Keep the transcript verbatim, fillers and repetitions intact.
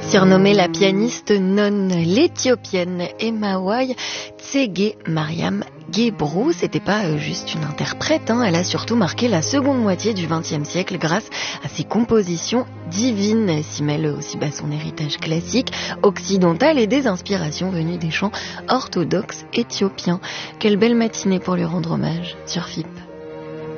Surnommée la pianiste nonne, l'Éthiopienne Emawai Tsege Mariam Gebru, c'était pas juste une interprète, hein, elle a surtout marqué la seconde moitié du vingtième siècle grâce à ses compositions divines. Elle s'y mêle aussi bah, son héritage classique, occidental et des inspirations venues des chants orthodoxes éthiopiens. Quelle belle matinée pour lui rendre hommage sur F I P.